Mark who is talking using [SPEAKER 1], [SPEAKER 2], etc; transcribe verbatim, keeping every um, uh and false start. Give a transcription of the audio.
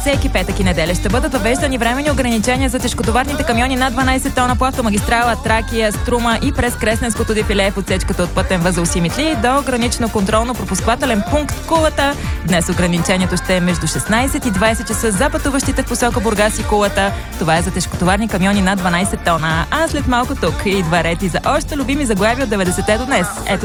[SPEAKER 1] всеки петък и неделя ще бъдат въвеждани временни ограничения за тежкотоварните камиони над дванайсет тона по автомагистрала Тракия, Струма и през Кресненското дефиле в отсечката от пътен възел Симитли до гранично контролно-пропусквателен пункт Кулата. Днес ограничението ще е между шестнайсет и двайсет часа за пътуващите в посока Бургас и Кулата. Това е за тежкотоварни камиони над дванайсет тона. А след малко тук идва ред и за още любими заглави от деветдесетте до днес. Ето